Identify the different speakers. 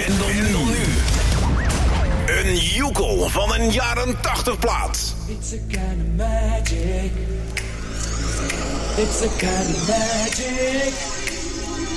Speaker 1: En dan nu. Een joekel van een jaren 80 plaat.
Speaker 2: It's a kind of magic. It's a kind of magic.